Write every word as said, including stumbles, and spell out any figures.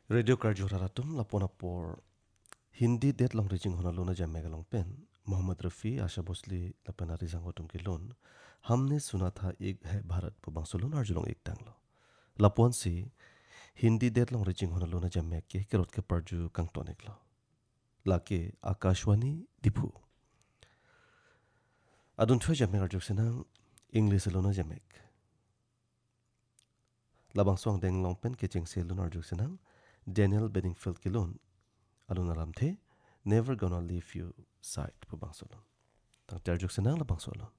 Radio Karjo Ratum Laponapor Hindi det long reaching honaluna jam megalong pen Mohammad Rafi Asha Bhosle लपना रिजंगोटुम के loan हमने सुना था एक है भारत पुबांसोलोन अर्जुलोंग एक टांगलो लापोन से हिंदी देत लोंग रिचिंग होना लोना जम्मे के केरोत के परजू कंगटोनिकलो लाके आकाशवाणी दिपु अदुन थ्वे जम्मे अर्जुक सेना इंग्लिश लोना जम्मे लाबांसोंग देंग लोंग पेन के चिंग से लोना अर्जुक सेना डेनियल बेडिंगफील्ड के लोन अदुन आराम थे never gonna leave you side pubangsolo tang terjuk senang la bangsolo